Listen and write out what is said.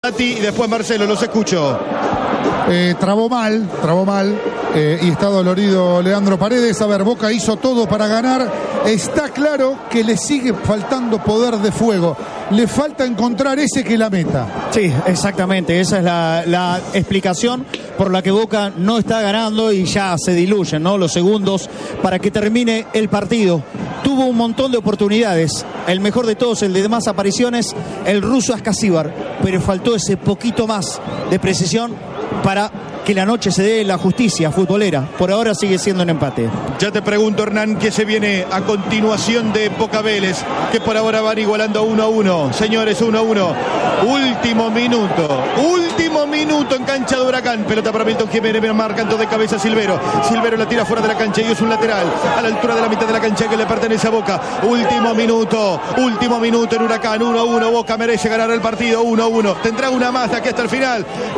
Tati y después Marcelo, los escucho. Trabó mal y está dolorido Leandro Paredes. A ver, Boca hizo todo para ganar. Está claro que le sigue faltando poder de fuego. Le falta encontrar ese que la meta. Sí, exactamente. Esa es la explicación por la que Boca no está ganando y ya se diluyen, ¿no?, los segundos para que termine el partido. Tuvo un montón de oportunidades. El mejor de todos, el de más apariciones, el ruso Ascasíbar. Pero faltó ese poquito más de precisión para que la noche se dé la justicia futbolera. Por ahora sigue siendo un empate. Ya te pregunto, Hernán, ¿qué se viene a continuación de Boca Vélez? Que por ahora van igualando 1-1. Señores, 1-1. Último minuto en cancha de Huracán. Pelota para Milton Jiménez, marcando de cabeza Silvero. Silvero la tira fuera de la cancha y es un lateral a la altura de la mitad de la cancha que le pertenece a Boca. Último minuto en Huracán. 1-1. Boca merece ganar el partido. 1-1. Tendrá una más de aquí hasta el final.